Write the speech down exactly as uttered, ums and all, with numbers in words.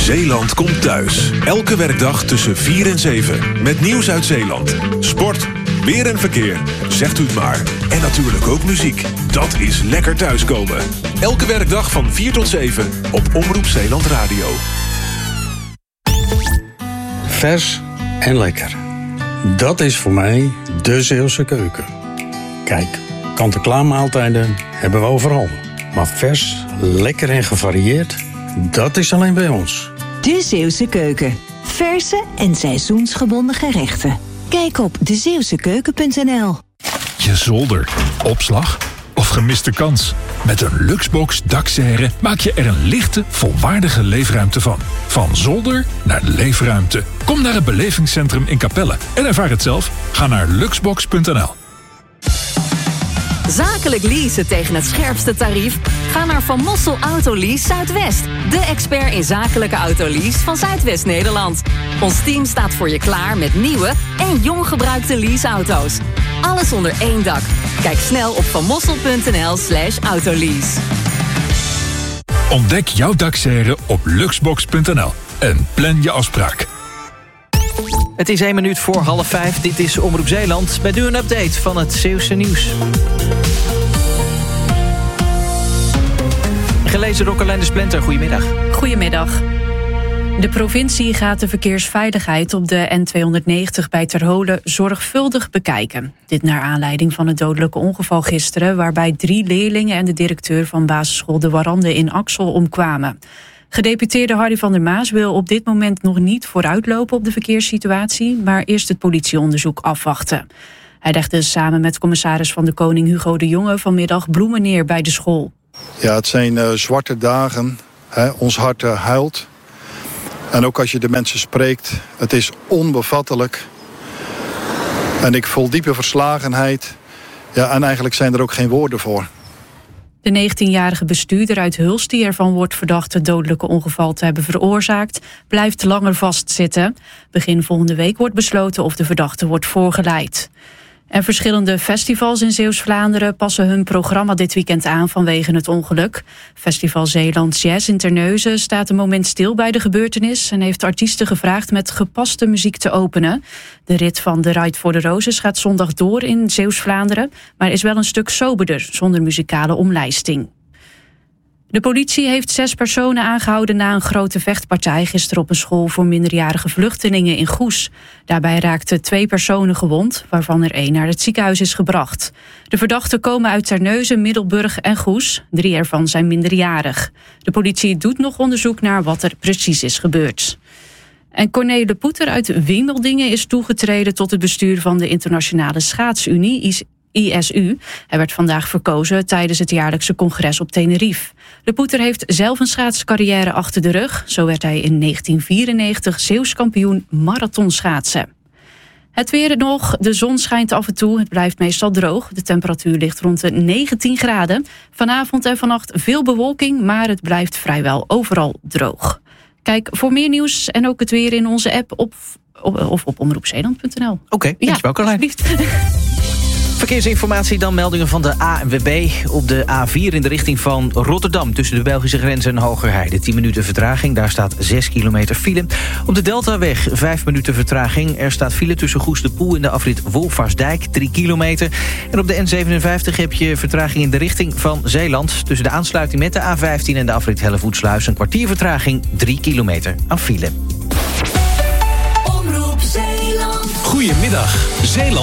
Zeeland komt thuis. Elke werkdag tussen vier en zeven. Met nieuws uit Zeeland. Sport, weer en verkeer. Zegt u het maar. En natuurlijk ook muziek. Dat is lekker thuiskomen. Elke werkdag van vier tot zeven op Omroep Zeeland Radio. Vers en lekker. Dat is voor mij de Zeeuwse keuken. Kijk, kant-en-klaar maaltijden hebben we overal. Maar vers, lekker en gevarieerd, dat is alleen bij ons. De Zeeuwse keuken. Verse en seizoensgebonden gerechten. Kijk op de zeeuwse keuken punt n l. Je zolder, opslag of gemiste kans? Met een Luxbox dakserre maak je er een lichte, volwaardige leefruimte van. Van zolder naar leefruimte. Kom naar het belevingscentrum in Capelle en ervaar het zelf. Ga naar luxbox punt n l. Zakelijk leasen tegen het scherpste tarief? Ga naar Van Mossel Autolease Zuidwest. De expert in zakelijke autolease van Zuidwest-Nederland. Ons team staat voor je klaar met nieuwe en jong gebruikte leaseauto's. Alles onder één dak. Kijk snel op vanmossel punt n l slash autolease. Ontdek jouw dakserre op luxbox punt n l en plan je afspraak. Het is één minuut voor half vijf. Dit is Omroep Zeeland. Bij u een update van het Zeeuwse nieuws. Gelezen door Carlijn de Splinter. Goedemiddag. Goedemiddag. De provincie gaat de verkeersveiligheid op de N tweehonderdnegentig bij Terholen zorgvuldig bekijken. Dit naar aanleiding van het dodelijke ongeval gisteren, waarbij drie leerlingen en de directeur van basisschool De Warande in Axel omkwamen. Gedeputeerde Harry van der Maas wil op dit moment nog niet vooruitlopen op de verkeerssituatie, maar eerst het politieonderzoek afwachten. Hij legde samen met commissaris van de Koning Hugo de Jonge vanmiddag bloemen neer bij de school. Ja, het zijn uh, zwarte dagen. Hè. Ons hart uh, huilt. En ook als je de mensen spreekt, het is onbevattelijk. En ik voel diepe verslagenheid. Ja, en eigenlijk zijn er ook geen woorden voor. De negentienjarige bestuurder uit Hulst, die ervan wordt verdacht het dodelijke ongeval te hebben veroorzaakt, blijft langer vastzitten. Begin volgende week wordt besloten of de verdachte wordt voorgeleid. En verschillende festivals in Zeeuws-Vlaanderen passen hun programma dit weekend aan vanwege het ongeluk. Festival Zeeland Jazz in Terneuzen staat een moment stil bij de gebeurtenis en heeft artiesten gevraagd met gepaste muziek te openen. De rit van de Ride for the Roses gaat zondag door in Zeeuws-Vlaanderen, maar is wel een stuk soberder, zonder muzikale omlijsting. De politie heeft zes personen aangehouden na een grote vechtpartij gisteren op een school voor minderjarige vluchtelingen in Goes. Daarbij raakten twee personen gewond, waarvan er één naar het ziekenhuis is gebracht. De verdachten komen uit Terneuzen, Middelburg en Goes. Drie ervan zijn minderjarig. De politie doet nog onderzoek naar wat er precies is gebeurd. En Corné de Poeter uit Wimeldingen is toegetreden tot het bestuur van de Internationale Schaatsunie, I S U. Hij werd vandaag verkozen tijdens het jaarlijkse congres op Tenerife. De Poeter heeft zelf een schaatscarrière achter de rug. Zo werd hij in negentien vierennegentig Zeeuws kampioen marathonschaatsen. Het weer nog, de zon schijnt af en toe, het blijft meestal droog. De temperatuur ligt rond de negentien graden. Vanavond en vannacht veel bewolking, maar het blijft vrijwel overal droog. Kijk voor meer nieuws en ook het weer in onze app op, op, of op omroep zeeland punt n l. Oké, okay, dankjewel Carlijn. Verkeersinformatie, dan meldingen van de A N W B. Op de A vier in de richting van Rotterdam tussen de Belgische grens en Hoogerheide. tien minuten vertraging, daar staat zes kilometer file. Op de Deltaweg vijf minuten vertraging. Er staat file tussen Goes de Poel en de afrit Wolvarsdijk, drie kilometer. En op de N zevenenvijftig heb je vertraging in de richting van Zeeland. Tussen de aansluiting met de A vijftien en de afrit Hellevoetsluis een kwartier vertraging, drie kilometer aan file. Goedemiddag, Zeeland.